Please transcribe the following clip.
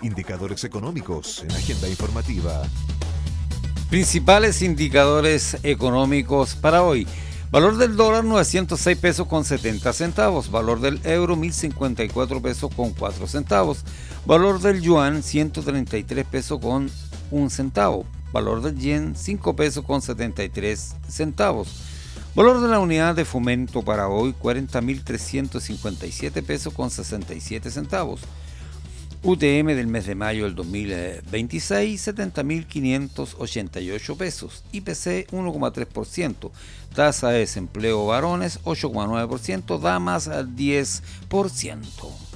Indicadores económicos en Agenda Informativa. Principales indicadores económicos para hoy. Valor del dólar 906 pesos con 70 centavos. Valor del euro 1054 pesos con 4 centavos. Valor del yuan 133 pesos con 1 centavo. Valor del yen 5 pesos con 73 centavos. Valor de la unidad de fomento para hoy 40.357 pesos con 67 centavos. UTM del mes de mayo del 2026, 70.588 pesos. IPC 1,3%. Tasa de desempleo varones 8,9%. Damas 10%.